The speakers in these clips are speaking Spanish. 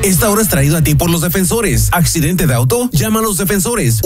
Esta hora es traído a ti por Los Defensores. ¿Accidente de auto? Llama a Los Defensores.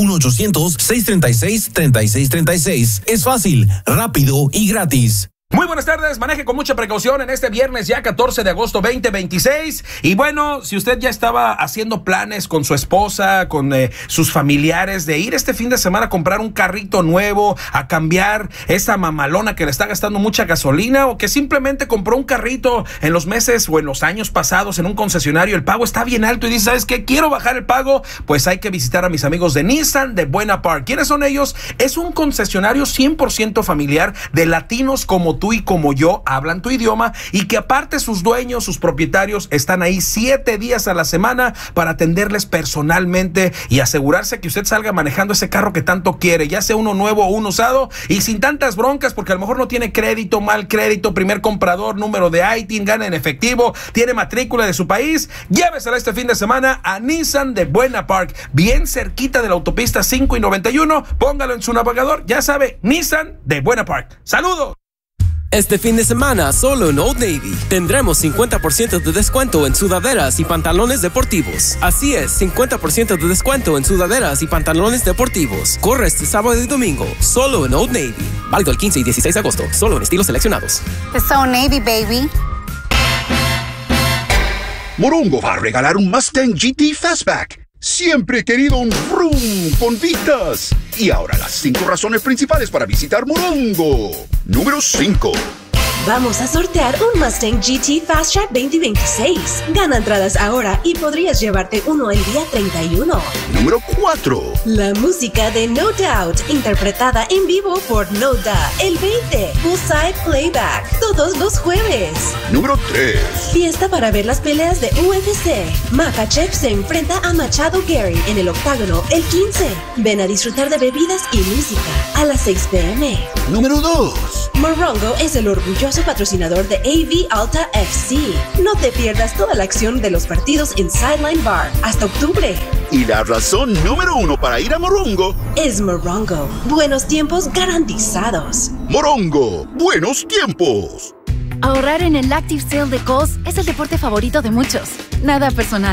1-800-636-3636. Es fácil, rápido y gratis. Muy buenas tardes, maneje con mucha precaución en este viernes ya 14 de agosto 2026 y bueno, si usted ya estaba haciendo planes con su esposa, con sus familiares de ir este fin de semana a comprar un carrito nuevo, a cambiar esa mamalona que le está gastando mucha gasolina o que simplemente compró un carrito en los meses o en los años pasados en un concesionario, el pago está bien alto y dice, ¿sabes qué? Quiero bajar el pago, pues hay que visitar a mis amigos de Nissan de Buena Park. ¿Quiénes son ellos? Es un concesionario 100% familiar de latinos como tú y como yo, hablan tu idioma y que aparte sus dueños, sus propietarios están ahí 7 días a la semana para atenderles personalmente y asegurarse que usted salga manejando ese carro que tanto quiere, ya sea uno nuevo o uno usado y sin tantas broncas porque a lo mejor no tiene crédito, mal crédito, primer comprador, número de ITIN, gana en efectivo, tiene matrícula de su país. Llévesela este fin de semana a Nissan de Buena Park, bien cerquita de la autopista 5 y 91. Póngalo en su navegador, ya sabe, Nissan de Buena Park. ¡Saludos! Este fin de semana, solo en Old Navy, tendremos 50% de descuento en sudaderas y pantalones deportivos. Así es, 50% de descuento en sudaderas y pantalones deportivos. Corre este sábado y domingo, solo en Old Navy. Válido el 15 y 16 de agosto, solo en estilos seleccionados. It's Old Navy, baby. Morongo va a regalar un Mustang GT Fastback. Siempre he querido un vroom con vistas. Y ahora las 5 razones principales para visitar Morongo. Número 5. Vamos a sortear un Mustang GT Fast Track 2026. Gana entradas ahora y podrías llevarte uno el día 31. Número 4. La música de No Doubt, interpretada en vivo por No Doubt, el 20. Poolside Playback, todos los jueves. Número 3. Fiesta para ver las peleas de UFC. Makhachev se enfrenta a Machado Gary en el octágono el 15. Ven a disfrutar de bebidas y música a las 6 p.m. Número 2. Morongo es el orgulloso patrocinador de AV Alta FC. No te pierdas toda la acción de los partidos en Sideline Bar hasta octubre. Y la razón número 1 para ir a Morongo es Morongo. Buenos tiempos garantizados. Morongo, buenos tiempos. Ahorrar en el Active Sale de Kohl's es el deporte favorito de muchos. Nada personal.